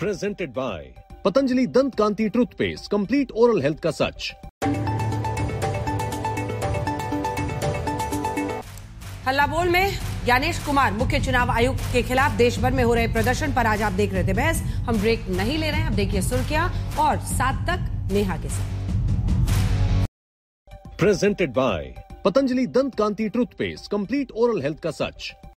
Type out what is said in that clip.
Presented by Patanjali दंत कांति toothpaste, complete oral health का सच। हल्लाबोल में ज्ञानेश कुमार मुख्य चुनाव आयुक्त के खिलाफ देश भर में हो रहे प्रदर्शन पर आज आप देख रहे थे बहस। हम ब्रेक नहीं ले रहे हैं, अब देखिए सुर्खियां और 7 तक नेहा के साथ। प्रेजेंटेड बाय पतंजलि दंत कांति टूथपेस्ट, कंप्लीट ओरल हेल्थ का सच।